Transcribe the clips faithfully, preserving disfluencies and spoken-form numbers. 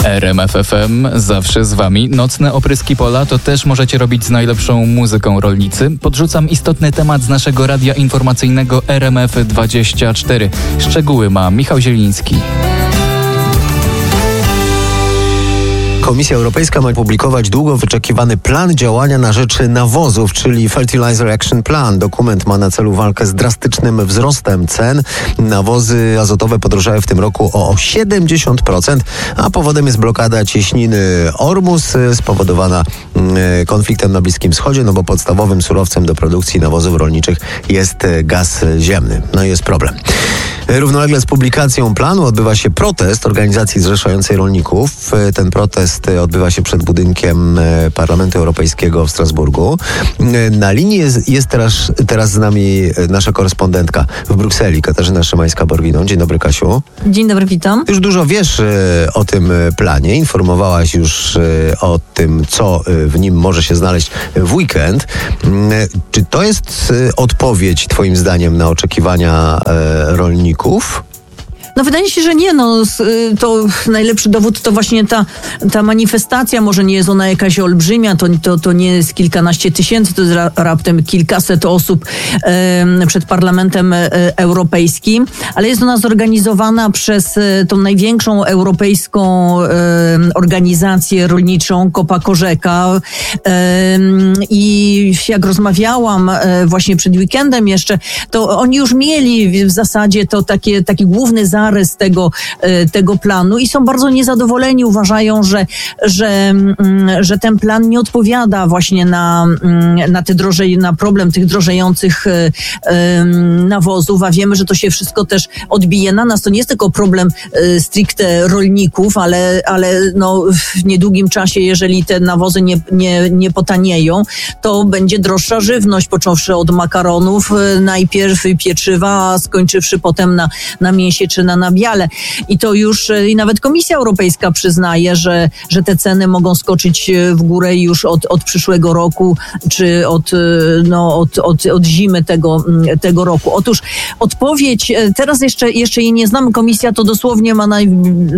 R M F F M, zawsze z wami. Nocne opryski pola to też możecie robić z najlepszą muzyką rolnicy. Podrzucam istotny temat z naszego radia informacyjnego R M F dwadzieścia cztery. Szczegóły ma Michał Zieliński. Komisja Europejska ma publikować długo wyczekiwany plan działania na rzecz nawozów, czyli Fertilizer Action Plan. Dokument ma na celu walkę z drastycznym wzrostem cen. Nawozy azotowe podrożały w tym roku o siedemdziesiąt procent, a powodem jest blokada cieśniny Ormus spowodowana konfliktem na Bliskim Wschodzie, no bo podstawowym surowcem do produkcji nawozów rolniczych jest gaz ziemny. No i jest problem. Równolegle z publikacją planu odbywa się protest organizacji zrzeszającej rolników. Ten protest odbywa się przed budynkiem Parlamentu Europejskiego w Strasburgu. Na linii jest, jest teraz, teraz z nami nasza korespondentka w Brukseli, Katarzyna Szymańska-Borginą. Dzień dobry, Kasiu. Dzień dobry, witam. Już dużo wiesz o tym planie. Informowałaś już o tym, co w nim może się znaleźć w weekend. Czy to jest odpowiedź, twoim zdaniem, na oczekiwania rolników? No wydaje się, że nie. No, to najlepszy dowód to właśnie ta, ta manifestacja. Może nie jest ona jakaś olbrzymia, to, to, to nie jest kilkanaście tysięcy, to jest ra, raptem kilkaset osób e, przed Parlamentem Europejskim, ale jest ona zorganizowana przez e, tą największą europejską e, organizację rolniczą Copa Cogeca e, i jak rozmawiałam e, właśnie przed weekendem jeszcze, to oni już mieli w zasadzie to takie, taki główny zarys tego, tego planu i są bardzo niezadowoleni. Uważają, że, że, że ten plan nie odpowiada właśnie na, na, te drożej, na problem tych drożejących nawozów, a wiemy, że to się wszystko też odbije na nas. To nie jest tylko problem stricte rolników, ale, ale no w niedługim czasie, jeżeli te nawozy nie, nie, nie potanieją, to będzie droższa żywność, począwszy od makaronów, najpierw pieczywa, a skończywszy potem na, na mięsie czy na nabiale. I to już i nawet Komisja Europejska przyznaje, że, że te ceny mogą skoczyć w górę już od, od przyszłego roku, czy od, no, od, od, od zimy tego, tego roku. Otóż odpowiedź, teraz jeszcze, jeszcze jej nie znamy. Komisja to dosłownie ma naj,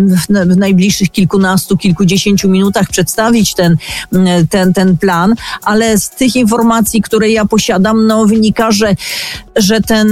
w najbliższych kilkunastu, kilkudziesięciu minutach przedstawić ten, ten, ten plan, ale z tych informacji, które ja posiadam, no wynika, że, że, ten,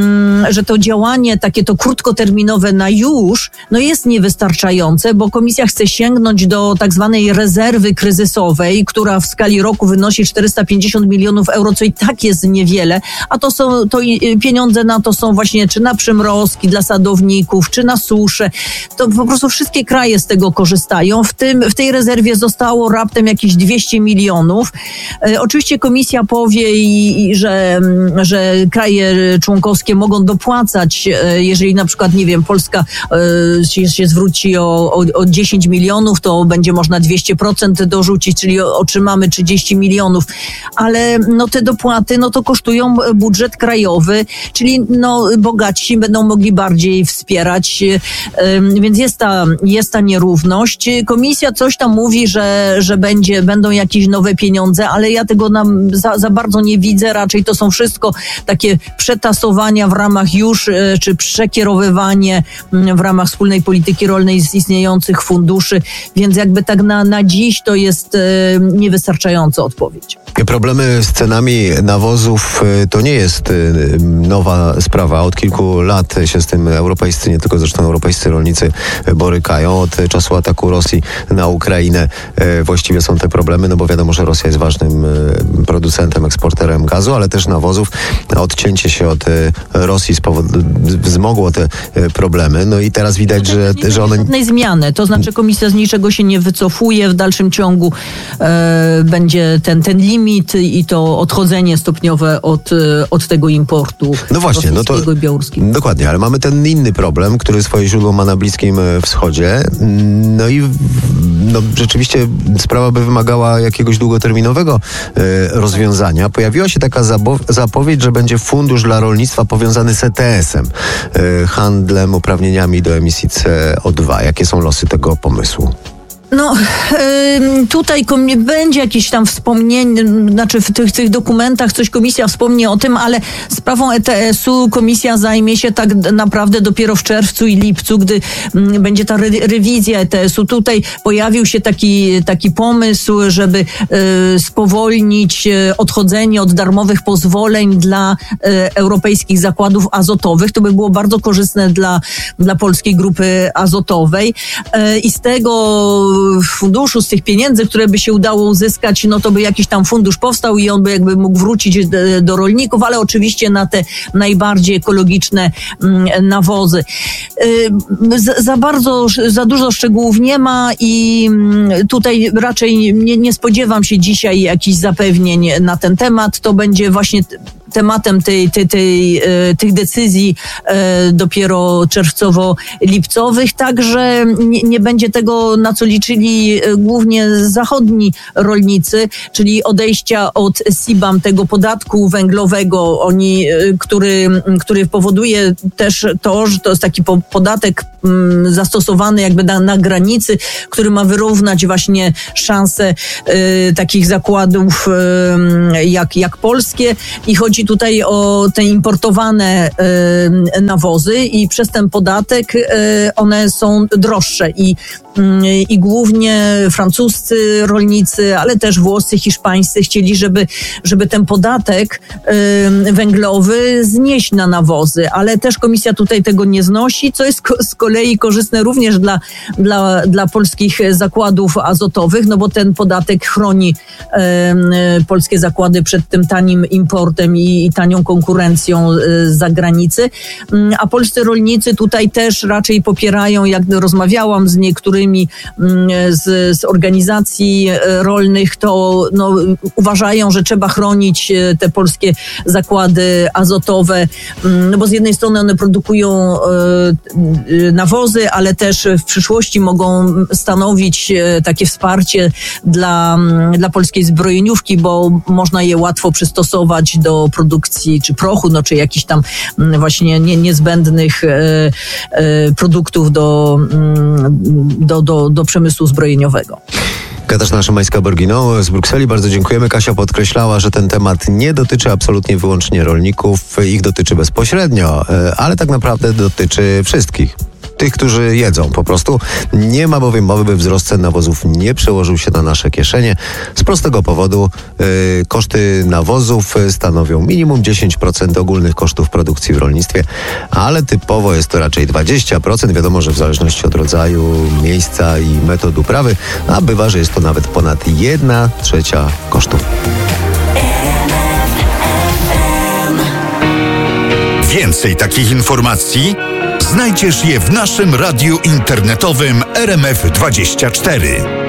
że to działanie, takie to krótkoterminowe na już, no jest niewystarczające, bo Komisja chce sięgnąć do tak zwanej rezerwy kryzysowej, która w skali roku wynosi czterysta pięćdziesiąt milionów euro, co i tak jest niewiele, a to są, to pieniądze na to są właśnie czy na przymrozki dla sadowników, czy na suszę. To po prostu wszystkie kraje z tego korzystają. W tym, w tej rezerwie zostało raptem jakieś dwieście milionów. E, oczywiście Komisja powie, i, i, że, że kraje członkowskie mogą dopłacać, e, jeżeli na przykład, nie wiem, Polska y, się, się zwróci o, o, o dziesięć milionów, to będzie można dwieście procent dorzucić, czyli otrzymamy trzydzieści milionów. Ale no te dopłaty, no to kosztują budżet krajowy, czyli no bogatsi będą mogli bardziej wspierać, y, y, więc jest ta, jest ta nierówność. Komisja coś tam mówi, że, że będzie, będą jakieś nowe pieniądze, ale ja tego nam za, za bardzo nie widzę. Raczej to są wszystko takie przetasowania w ramach już, y, czy przekierowywanie w ramach wspólnej polityki rolnej z istniejących funduszy, więc jakby tak na, na dziś to jest e, niewystarczająca odpowiedź. Problemy z cenami nawozów to nie jest nowa sprawa. Od kilku lat się z tym europejscy, nie tylko zresztą europejscy rolnicy borykają. Od czasu ataku Rosji na Ukrainę właściwie są te problemy, no bo wiadomo, że Rosja jest ważnym producentem, eksporterem gazu, ale też nawozów. Odcięcie się od Rosji wzmogło te problemy. No i teraz widać, że, że one... żadnej zmiany. To znaczy Komisja z niczego się nie wycofuje. W dalszym ciągu e, będzie ten, ten limit i to odchodzenie stopniowe od, od tego importu no właśnie, no to, i białoruskiego. Dokładnie, ale mamy ten inny problem, który swoje źródło ma na Bliskim Wschodzie. No i no, rzeczywiście sprawa by wymagała jakiegoś długoterminowego e, rozwiązania. Pojawiła się taka zabo- zapowiedź, że będzie fundusz dla rolnictwa powiązany z E T S-em, e, handlem uprawnieniami do emisji C O dwa. Jakie są losy tego pomysłu? No, y, tutaj kom- będzie jakieś tam wspomnienie, znaczy w tych, tych dokumentach coś komisja wspomni o tym, ale sprawą E T S-u komisja zajmie się tak naprawdę dopiero w czerwcu i lipcu, gdy y, będzie ta re- rewizja E T S-u. Tutaj pojawił się taki, taki pomysł, żeby y, spowolnić y, odchodzenie od darmowych pozwoleń dla y, europejskich zakładów azotowych. To by było bardzo korzystne dla, dla polskiej grupy azotowej y, i z tego funduszu, z tych pieniędzy, które by się udało uzyskać, no to by jakiś tam fundusz powstał i on by jakby mógł wrócić do, do rolników, ale oczywiście na te najbardziej ekologiczne mm, nawozy. Yy, za, za bardzo, za dużo szczegółów nie ma i mm, tutaj raczej nie, nie spodziewam się dzisiaj jakichś zapewnień na ten temat. To będzie właśnie t- tematem tej, tej, tej, tych decyzji dopiero czerwcowo-lipcowych, także nie, nie będzie tego, na co liczyli głównie zachodni rolnicy, czyli odejścia od C I B A M, tego podatku węglowego, oni, który, który powoduje też to, że to jest taki po, podatek m, zastosowany jakby na, na granicy, który ma wyrównać właśnie szanse y, takich zakładów y, jak, jak polskie i chodzi tutaj o te importowane y, nawozy i przez ten podatek y, one są droższe i, y, i głównie francuscy rolnicy, ale też włoscy, hiszpańscy chcieli, żeby, żeby ten podatek y, węglowy znieść na nawozy, ale też komisja tutaj tego nie znosi, co jest ko- z kolei korzystne również dla, dla, dla polskich zakładów azotowych, no bo ten podatek chroni y, y, polskie zakłady przed tym tanim importem i, i tanią konkurencją z zagranicy, a polscy rolnicy tutaj też raczej popierają, jak rozmawiałam z niektórymi z, z organizacji rolnych, to no, uważają, że trzeba chronić te polskie zakłady azotowe, no bo z jednej strony one produkują nawozy, ale też w przyszłości mogą stanowić takie wsparcie dla, dla polskiej zbrojeniówki, bo można je łatwo przystosować do produkcji czy prochu, no czy jakichś tam właśnie nie, niezbędnych e, e, produktów do, do, do, do przemysłu zbrojeniowego. Katarzyna Szymańska-Borgino z Brukseli. Bardzo dziękujemy. Kasia podkreślała, że ten temat nie dotyczy absolutnie wyłącznie rolników. Ich dotyczy bezpośrednio, ale tak naprawdę dotyczy wszystkich. Tych, którzy jedzą po prostu. Nie ma bowiem mowy, by wzrost cen nawozów nie przełożył się na nasze kieszenie. Z prostego powodu yy, koszty nawozów stanowią minimum dziesięć procent ogólnych kosztów produkcji w rolnictwie, ale typowo jest to raczej dwadzieścia procent. Wiadomo, że w zależności od rodzaju, miejsca i metod uprawy, a bywa, że jest to nawet ponad jedna trzecia kosztów. Więcej takich informacji znajdziesz je w naszym radiu internetowym R M F dwadzieścia cztery.